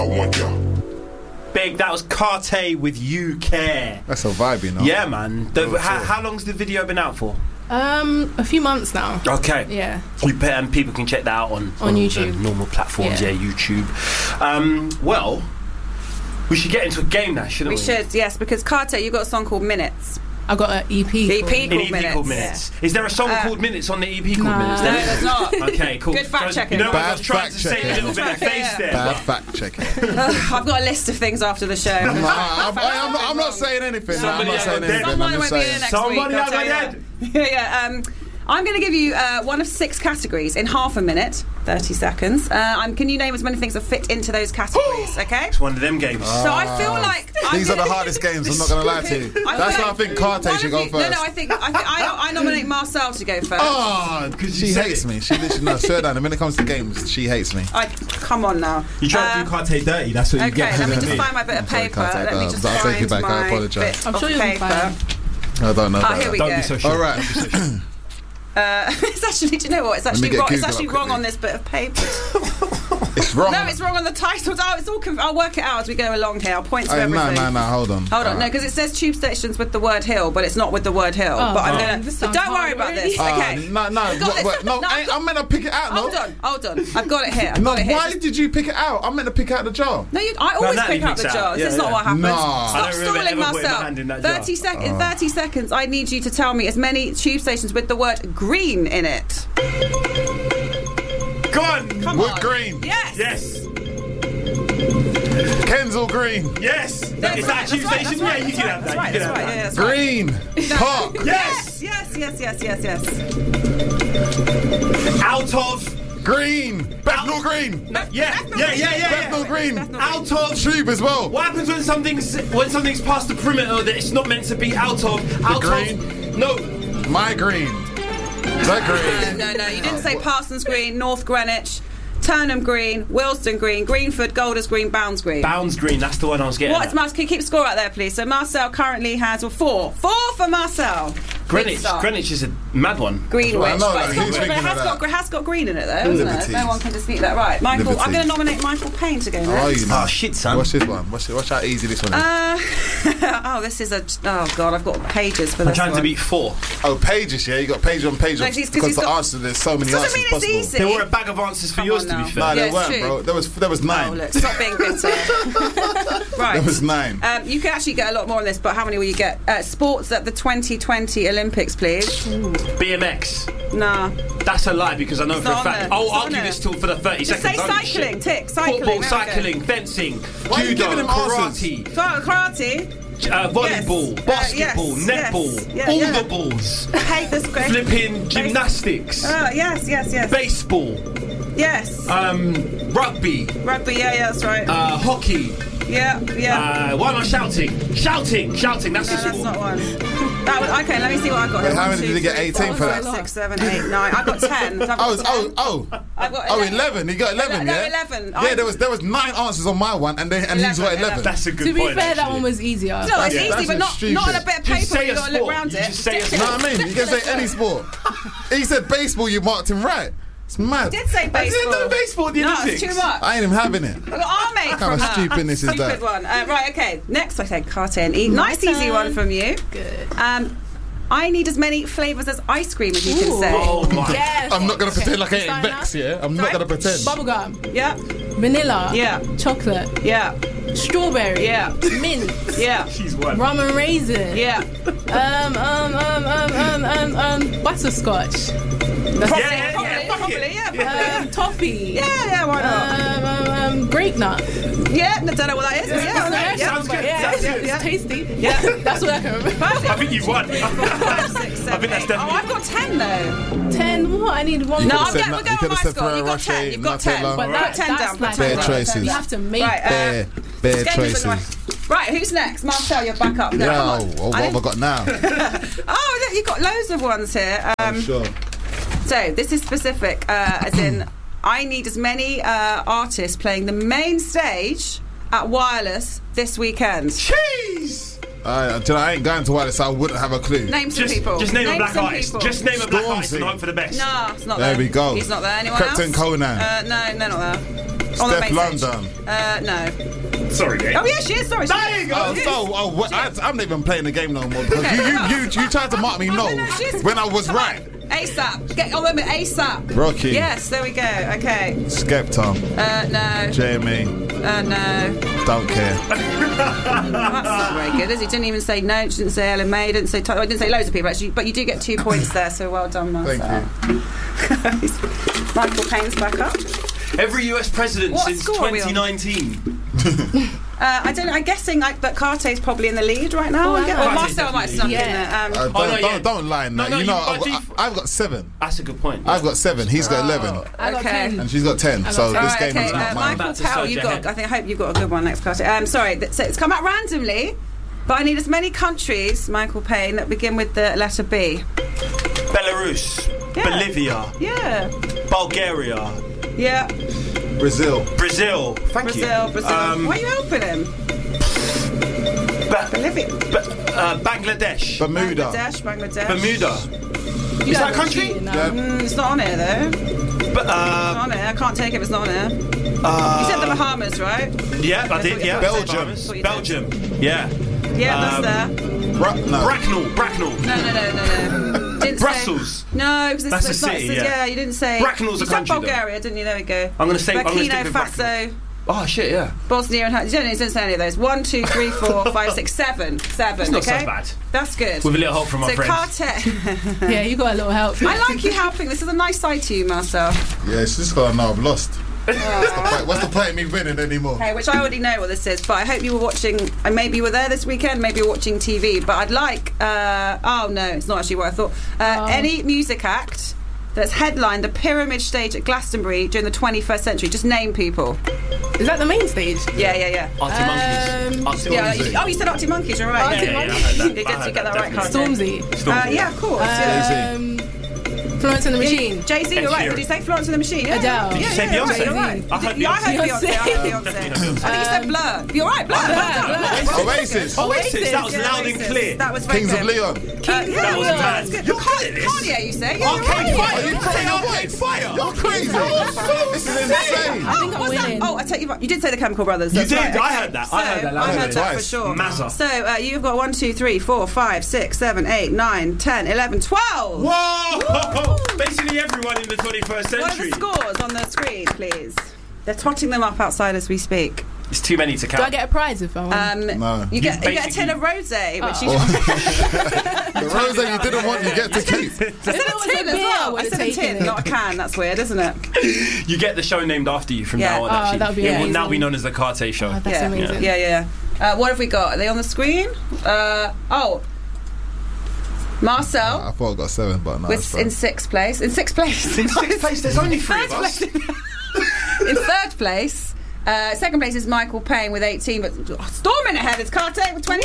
I want ya. Big, that was Cartier with You Care. That's a vibe, you know. Yeah, man. How long's the video been out for? A few months now. Okay. Yeah. And people can check that out on YouTube. The normal platforms, YouTube. Well, we should get into a game now, shouldn't we? We should, yes, because Carter, you got a song called Minutes. I got an EP. The EP called Minutes. Yeah. Is there a song called Minutes on the EP called Minutes? No, there's not. Okay, cool. Good fact checking. You know what I was trying to say a little bit of face there. Bad fact checking. I've got a list of things after the show. I'm not saying anything. Someone won't be here next week. Somebody got dead. Yeah. I'm going to give you one of 6 categories in half a minute, 30 seconds. Can you name as many things that fit into those categories, okay? It's one of them games. So I feel like... These are the hardest games, I'm not going to lie to you. That's why I think Cartier should go first. No, I nominate Marcel to go first. Oh, because she hates me. She literally, no, swear down. When it comes to games, she hates me. Come on now. You try to do Cartier dirty, that's what you get. Okay, let me just find my bit of paper. Let me just I'll take you back, I find apologise. I'm sure you'll be fine. I don't know. Here we go. Don't be so sure. All right. It's actually, do you know what? It's actually wrong. It's actually wrong on this bit of paper. It's wrong. No, it's wrong on the titles. Oh, it's all. I'll work it out as we go along here. I'll point to everything. No. Hold on. No, because it says tube stations with the word hill, but it's not with the word hill. But I'm gonna. But don't worry about this. Okay. No. I'm meant to pick it out. Hold on. I've got it here. Why did you pick it out? I'm meant to pick out the jar. No, I always pick out the jar. This is not what happens. Stop stalling, Marcel. 30 seconds. In 30 seconds, I need you to tell me as many tube stations with the word green in it. Go on. Come Wood on. Green. Yes. Kensal Green. Yes. Is that a tube station? Yeah, you can have that. That's Green. Park. Yes. Out of Green. Bethnal Green. Yeah. Bethnal Green. Out of Tube as well. What happens when something's past the perimeter that it's not meant to be out of? Green? No. My Green. That Green. No. You didn't say Parsons Green, North Greenwich, Turnham Green, Willesden Green, Greenford, Golders Green, Bounds Green. Bounds Green, that's the one I was getting. What's Marcel? Can you keep score out there, please? So Marcel currently has 4. 4 for Marcel. Greenwich is a mad one. Greenwich. Well, but it has got green in it, though, isn't it? No one can dispute that. Right, Michael. I'm going to nominate Michael Payne to go next. Oh, shit, son. What's this one? Watch how easy this one is. This is oh God, I've got pages for this. I'm trying to beat 4. Oh, pages, yeah? You got page on page. Because the answer, there's so many answers mean possible. it's easy. There were a bag of answers for yours, to be fair. No, there weren't, bro. There was 9. Oh, look, stop being bitter. Right. There was 9. You can actually get a lot more on this, but how many will you get? Sports at the 2020 Olympics, please. BMX. Nah. That's a lie because I know for a fact. I'll argue this till for the 30 Just seconds. say cycling, tick, cycling. Football, cycling, fencing, judo, karate. Karate. Volleyball, basketball, netball, all the balls. I hate this question. Flipping gymnastics. Yes. Baseball. Yes. Rugby. Rugby, that's right. Hockey. Yeah. Why am I shouting? Shouting. That's a that's sport. not one. That was okay. Let me see what I got. Wait, how many did you get? 18 for that? 6, 7, 8, 9. I got 10. I've got 11. You got 11, yeah? 11. Yeah, there was 9 answers on my one, and he's got 11. That's a good To be point, fair, actually. that one was easier. No, it's easy, but not on a bit of paper. You got to look around it. Just say a You know sport. what I mean? You can say any sport. He said baseball, you marked him right. It's mad. I did say baseball. I didn't know baseball at the Olympics. No, it's too much. I ain't even having it. I got Armade What kind of stupidness is that? Stupid one. Right, okay. Next, I take Cartier and eat. Nice, easy one from you. Good. I need as many flavours as ice cream as you can say. Oh my. Yes. I'm not going to pretend like I ain't Sign vexed, up. yeah? I'm not going to pretend. Bubblegum. Yeah. Vanilla. Yeah. Chocolate. Yeah. Strawberry. Yeah. Mint. Yeah. She's one. Rum and raisin. Yeah. Butterscotch. Probably, yeah. Toffee. Yeah, why not? Grape nut. Yeah, I don't know what that is. Yeah, Sounds good. It's tasty. Yeah. That's what I can remember. I think you've won. 5, 6, 7, I think that's 8. definitely. I've got 10 though. 10. What? I need one. No, more. we're going on my score. You've got 10. You've got 10. Nutella. But That- 10 that's down. like Bare choices. You have to make Right, Bare choices. Right, who's next? Marcel, you're back up. No, come on. What have I got now? Oh, look, you've got loads of ones here. Sure. So, this is specific, as in, I need as many artists playing the main stage at Wireless this weekend. Jeez! I ain't going to Wireless, so I wouldn't have a clue. Name some people. Just name a black some artist. people. Just name a black artist Stormzy. and hope for the best. No, it's not there. There we go. He's not there. Anyone Krypton else? Conan. No, they're not there. Steph London. No. Sorry, mate. Oh, yeah, she is. Sorry. There you go. I'm not even playing the game no more because you tried to mark me when I was right. ASAP. Get on with it, ASAP. Rocky. Yes, there we go. Okay. Skepta. No. Jamie. No. Don't care. That's not very good, is it? Didn't even say no, didn't say Ellen May, didn't say loads of people actually, but you do get 2 points there, so well done, Marcel. Thank you. Michael Payne's back up. Every US president since 2019. I don't know. I'm guessing that Carte's probably in the lead right now. Marcel might have snuck in there. Don't lie now. I've got 7. That's a good point. I've got 7. He's got 11. Okay. And she's got 10. So this game is not mine. Michael Powell, I hope you've got a good one next, Carte. Sorry, so it's come out randomly, but I need as many countries, Michael Payne, that begin with the letter B. Belarus. Yeah. Bolivia. Yeah. Bulgaria. Yeah. Brazil. Thank you. Brazil. Why are you helping him? Bolivia. Bangladesh. Bermuda. Is that a country? No. Yeah. It's not on here though. It's not on here. I can't take it if it's not on here. You said the Bahamas, right? Yeah, I did. Yeah. Belgium. Yeah. Yeah, that's there. Bracknell. No. Brussels. No, because that's a city. Yeah, you didn't say. Bracknell's a country. Bulgaria, didn't you? There we go. I'm going to say. Burkina Faso. Oh shit! Yeah. Bosnia and Herzegovina. You didn't say any of those. 1, 2, 3, 4, 5, 6, 7. It's not so bad. That's good. With a little help from my friends. Carte. Yeah, you got a little help. I like you helping. This is a nice side to you, Marcel. Yeah, it's just because I know I've lost. What's the point of me winning anymore? Okay, which I already know what this is, but I hope you were watching, and maybe you were there this weekend, maybe you're watching TV, but I'd like, oh no, it's not actually what I thought. Any music act that's headlined the Pyramid stage at Glastonbury during the 21st century. Just name people. Is that the main stage? Yeah. Arctic Monkeys. You said Arctic Monkeys, you're right. Arctic Monkeys. You get that right, Carte. Stormzy. Yeah, of course. Florence and the Machine. Jay-Z, you're right. Did you say Florence and the Machine? Yeah. Adele. Did you say Beyonce? You're right. I heard Beyonce. I think you said Blur. You're right, Blur. Oasis. That was loud and clear. That was very Kings of Leon. That was mad. You're Kanye, you say? Arcade Fire. You're crazy. This is insane. I think I'm winning. I tell you, you did say the Chemical Brothers. You did. I heard that. I heard that for sure. Mazza. So you've got 1, 2, 3, 4, 5, 6, 7, 8, 9, 10, 11, 12. Whoa! Basically everyone in the 21st century. What are the scores on the screen, please? They're totting them up outside as we speak. It's too many to count. Do I get a prize if I win? No. You get a tin of rosé, which the rosé you didn't want, you get to keep. I said a tin as well. I said a tin, not a can. That's weird, isn't it? You get the show named after you from now on. Actually, that'd be it will now be known as the Carte Show. Oh, that's amazing. Yeah. What have we got? Are they on the screen? Marcel. I thought I got 7, but no. In 6th place. In 6th place. There's only 3 of us. In 3rd place. 2nd place is Michael Payne with 18, but storming ahead is Carte with 22.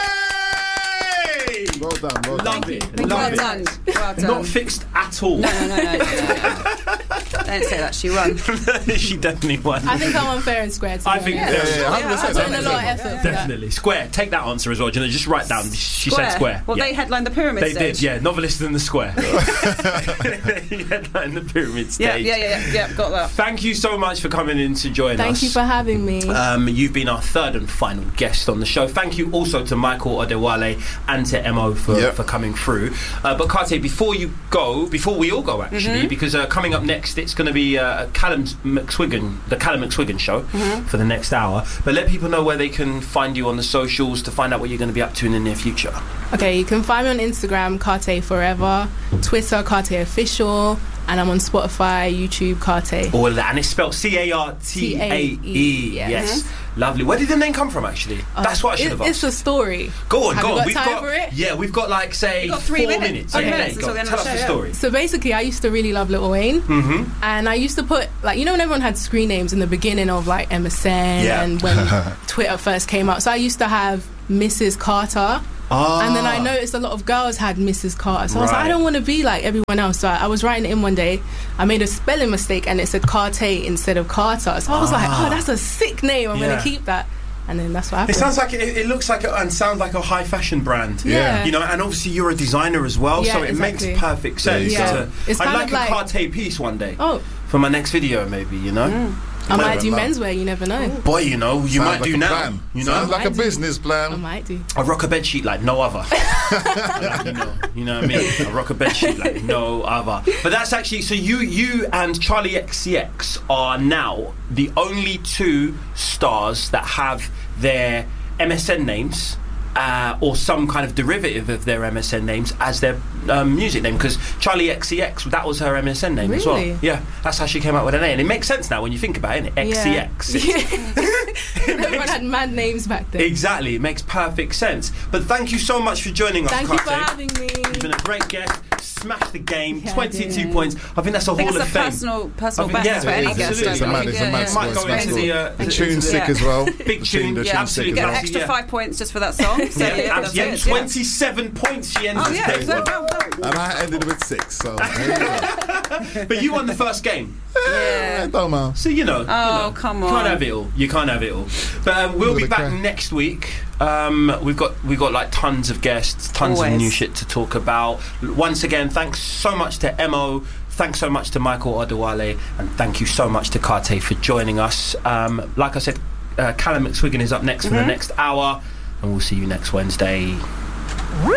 Yay! Well done. Love it. Well done. Not fixed at all. No. Don't say that. She won. She definitely won. I think I'm unfair and square. I think 100%. I put in a lot of effort. Definitely. Square. Take that answer as well. Just write down. She said square. Well, they headlined the Pyramid stage. They did, yeah. Novelist in the Square. They headlined the Pyramid stage. Yeah. Got that. Thank you so much for coming in to join us. Thank you for having me. You've been our 3rd and final guest on the show. Thank you also to Michael Odewale and to Mo for coming through. But Carte, before we all go actually, because coming up next it's going to be the Callum McSwiggan show for the next hour. But let people know where they can find you on the socials to find out what you're going to be up to in the near future. Okay, you can find me on Instagram, Carte Forever, Twitter, Carte Official, and I'm on Spotify, YouTube, Carte. All of that, and it's spelled Cartae. Yes. Lovely. Where did the name come from, actually? That's what I should have asked. It's a story. Go on. We've got for it? Yeah, we've got like, say, 4 minutes. Tell us the story. So basically, I used to really love Lil Wayne, and I used to put, like, you know, when everyone had screen names in the beginning of like MSN and when Twitter first came out. So I used to have Mrs. Carter. And then I noticed a lot of girls had Mrs. Carter. So I was like, I don't want to be like everyone else. So I was writing it in one day. I made a spelling mistake and it said Carte instead of Carter. So I was like, that's a sick name. I'm going to keep that. And then that's what happened. It sounds like it looks like and sounds like a high fashion brand. Yeah. You know, and obviously you're a designer as well, so it makes perfect sense. I like a Carte piece one day. for my next video, maybe, you know. I might do menswear, you never know. Boy, you know, you might do now. Plan. You know, sounds like a business I plan. might do. I rock a bed sheet like no other. you know what I mean? I rock a bed sheet like no other. But that's actually, so you and Charlie XCX are now the only two stars that have their MSN names or some kind of derivative of their MSN names as their music name, because Charlie XCX, that was her MSN name as well. Yeah, that's how she came up with her name, and it makes sense now when you think about it, XCX. Yeah. Everyone had mad names back then. Exactly, it makes perfect sense. But thank you so much for joining us, Thank you for having me. You've been a great guest. Smashed the game, 22 points. I think that's a Hall of Fame. Personal best for absolutely. any guest. It's a mad Might go into the tune's sick as well. Big tune, You get an extra 5 points just for that song. So yeah, 27 points she ended the game. And I ended with 6, so but you won the first game. Yeah, don't know. So you know. Come You on. can't have it all. You can't have it all. But we'll be back next week. We've got like tons of guests, tons of new shit to talk about. Once again, thanks so much to Mo. Thanks so much to Michael Odewale, and thank you so much to Karte for joining us. Like I said, Callum McSwiggan is up next for the next hour, and we'll see you next Wednesday.